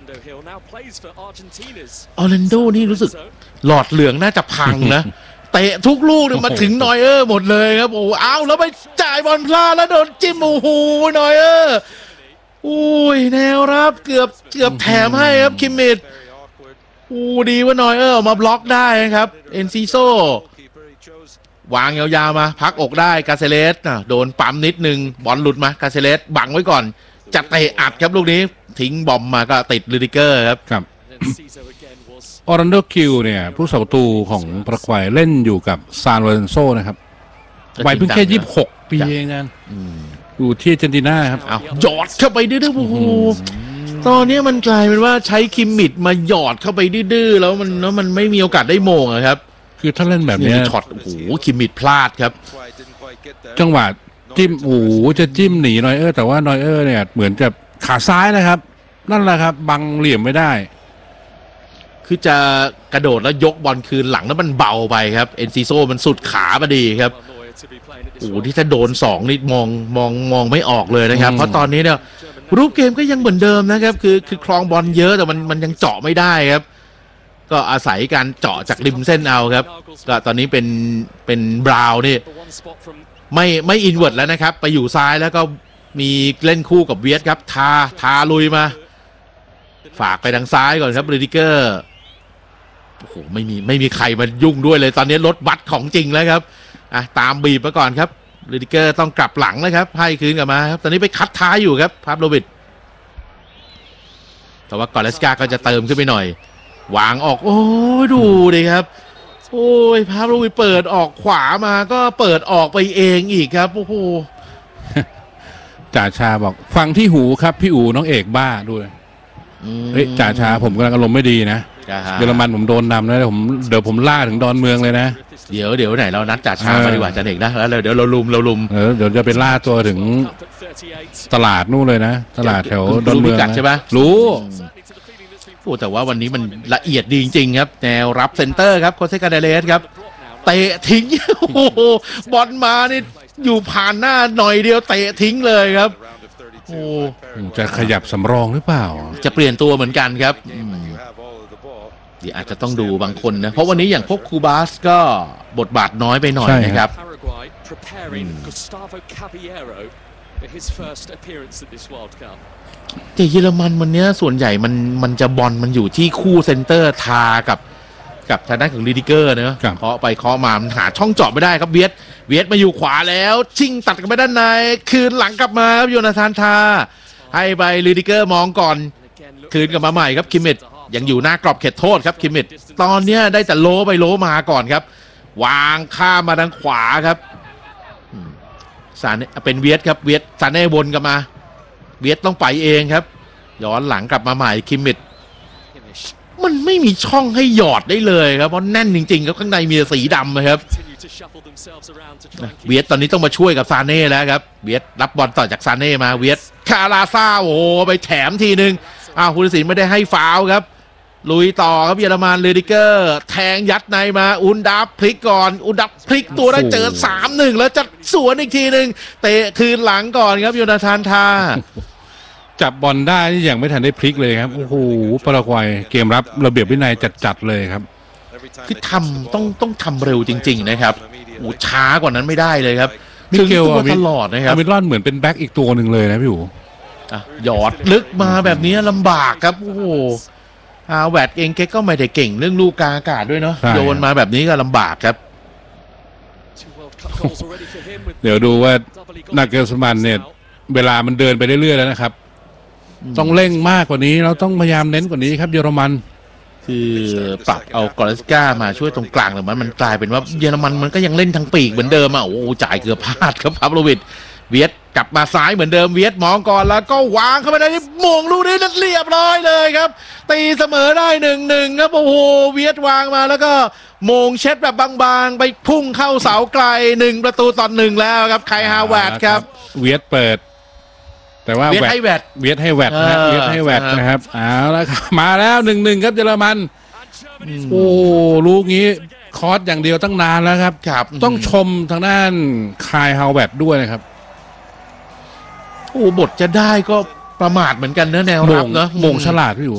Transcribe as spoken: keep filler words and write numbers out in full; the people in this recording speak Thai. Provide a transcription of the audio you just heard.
ออร์แลนโดนี่รู้สึกหลอดเหลืองน่าจะพังนะเตะทุกลูกเนี่ยมาถึงนอยเออร์หมดเลยครับโอ้เอาแล้วไปจ่ายบอลพลาดแล้วโดนจิ้มโอ้โหนอยเออร์อุ้ยแนวรับเกือบเกือบแถมให้ครับคิมมิดอู้ดีว่านอยเออร์มาบล็อกได้นะครับเอนซิโซวางยาวๆมาพักอกได้กาเซเลสโดนปั๊มนิดนึงบอลหลุดมากาเซเลสบังไว้ก่อนจะเตะอัดครับลูกนี้ทิ้งบอมมาก็ติดลูดิเกอร์ครับครับออรันโดคิวเนี่ยผู้สาประตูของปารากวัยเล่นอยู่กับซานโลเรนโซนะครับวัยเพิ่งแค่ยี่สิบหกปีเองนะอยู่ที่อาร์เจนตินาครับเอาหยอดเข้าไปดื้อๆโอ้โหตอนนี้มันกลายเป็นว่าใช้คิมมิดมาหยอดเข้าไปดื้อๆแล้วมันแล้วมันไม่มีโอกาสได้โมงครับคือถ้าเล่นแบบนี้ช็อตโอ้โหคิมมิดพลาดครับจังหวะจิ้มโอ้โหจะจิ้มหนีนอยเออร์แต่ว่านอยเออร์เนี่ยเหมือนจะขาซ้ายนะครับนั่นแหละครับบังเหลี่ยมไม่ได้คือจะกระโดดแล้วยกบอลคืนหลังแล้วมันเบาไปครับเอ็นซิโซมันสุดขาพอดีครับโอ้ที่ถ้าโดนสองนี่มองมองมองไม่ออกเลยนะครับเพราะตอนนี้เนี่ยรูปเกมก็ยังเหมือนเดิมนะครับคือคือครองบอลเยอะแต่มันมันยังเจาะไม่ได้ครับก็อาศัยการเจาะจากริมเส้นเอาครับก็ตอนนี้เป็นเป็นบราวน์นี่ไม่ไม่อินเวิร์ดแล้วนะครับไปอยู่ซ้ายแล้วก็มีเล่นคู่กับเวียดครับทาทาลุยมาฝากไปทางซ้ายก่อนครับรูดิเกอร์โอ้โหไม่มีไม่มีใครมายุ่งด้วยเลยตอนนี้รถบัสของจริงแล้วครับอ่ะตามบีบมาก่อนครับรูดิเกอร์ต้องกลับหลังนะครับให้คืนกลับมาครับตอนนี้ไปคัดท้ายอยู่ครับพาโบวิชแต่ว่ากอเลสกาก็จะเติมขึ้นไปหน่อยวางออกโอ้ดูดิครับโอ้ยพาโบวิชเปิดออกขวามาก็เปิดออกไปเองอีกครับโอ้โหจ่าชาบอกฟังที่หูครับพี่อู๋น้องเอกบ้าด้วยเฮ้ยจ่าชาผมกำลังอารมณ์ไม่ดีนะเยอรมันผมโดนนำแล้วผมเดี๋ยวผมล่าถึงดอนเมืองเลยนะเดี๋ยวเดี๋ยวไหนเรานัดจ่าชามาดีกว่าจ่าเอกนะแล้วเดี๋ยวเราลุมเราลุมเออเดี๋ยวจะไปล่าตัวถึงตลาดนู่นเลยนะตลาดแถวดอนเมืองใช่ไหมรู้โอ้แต่ว่าวันนี้มันละเอียดดีจริงๆครับแนวรับเซนเตอร์ครับโคเซกาเดเลสครับเตะทิ้งโอ้โหบอลมานี่อยู่ผ่านหน้าหน่อยเดียวเตะทิ้งเลยครับโอ้จะขยับสำรองหรือเปล่าจะเปลี่ยนตัวเหมือนกันครับเดี๋ยวอาจจะต้องดูบางคนนะเพราะวันนี้อย่างพวกคูบาสก็บทบาทน้อยไปหน่อยนะครับแต่เยอรมันวันนี้ส่วนใหญ่มันมันจะบอลมันอยู่ที่คู่เซนเตอร์ทากับกับทางด้านของลีดิเกอร์เนอะเคาะไปเคาะมามันหาช่องเจาะไม่ได้ครับเวียดเวียดมาอยู่ขวาแล้วชิงตัดกันไปด้านในคืนหลังกลับมาครับโยนาธานทาให้ไปลีดิเกอร์มองก่อนคืนกลับมาใหม่ครับคิมมิดยังอยู่หน้ากรอบเขตโทษครับคิมมิดตอนนี้ได้แต่โลไปโลมาก่อนครับวางข้ามมาทางขวาครับซาเน่เป็นเวียดครับเวียดซาเน่วนกลับมาเวียดต้องไปเองครับย้อนหลังกลับมาใหม่คิมมิดมันไม่มีช่องให้หยอดได้เลยครับเพราะแน่นจริงๆครับข้างในมีสีดำนะครับเวียดตอนนี้ต้องมาช่วยกับซาเน่แล้วครับเวียดรับบอลต่อจากซาเน่มาเวียดคาราซาโอ้ไปแถมทีนึงอ้าวผู้ตัดสินไม่ได้ให้ฟาวล์ครับลุยต่อครับเยอรมันเลดิเกอร์แทงยัดในมาอุนดับพลิกก่อนอุนดับพลิกตัวได้เจอ สามหนึ่ง แล้วจะสวนอีกทีนึงเตะคืนหลังก่อนครับโยนาธานทาจับบอลได้ที่ยังไม่ทันได้พลิกเลยครับโอ้โหปารากวัยเกมรับระเบียบวินัยจัดๆเลยครับคือทำต้องต้องทำเร็วจริงๆนะครับโอ้ช้ากว่านั้นไม่ได้เลยครับมิเกลตลอดนะครับมิลอนเหมือนเป็นแบ็คอีกตัวหนึ่งเลยนะพี่อู๋หยอดลึกมาแบบนี้ลำบากครับโอ้โหอาแวดเองแกก็ไม่ได้เก่งเรื่องลูกกลางอากาศด้วยเนาะโยนมาแบบนี้ก็ลำบากครับเดี๋ยวดูว่านาเกลสมันเนี่ยเวลามันเดินไปเรื่อยๆแล้วนะครับต้องเร่งมากกว่านี้เราต้องพยายามเน้นกว่านี้ครับเยอรมันคือปรับเอากอเลสกามาช่วยตรงกลางแต่มันมันกลายเป็นว่าเยอรมันมันก็ยังเล่นทั้งปีกเหมือนเดิมอ่ะโอ้จ่ายเกือบพลาดครับพาโบวิชเวียดกลับมาซ้ายเหมือนเดิมเวียดมองก่อนแล้วก็วางเข้าไปในมงลูกนี้นั่นเรียบร้อยเลยครับตีเสมอได้หนึ่งหนึ่งครับโอ้โหเวียดวางมาแล้วก็มงเช็ดแบบบางๆไปพุ่งเข้าเสาไกลหนึ่งประตูต่อหนึ่งแล้วครับไคฮาแวร์ดครับเวียดเปิดแต่ว่าเวียดให้แวดเวียดให้แวดนะเวียดให้แวดนะครับเอาละครับมาแล้วหนึ่งหนึ่งครับเยอรมันโอ้ลูกนี้คอร์สอย่างเดียวตั้งนานแล้วครับต้องชมทางด้านไคฮาแวร์ดด้วยนะครับโอ้บทจะได้ก็ประมาทเหมือนกันเนอะแนวรับเนอะมงฉลาดพี่อยู่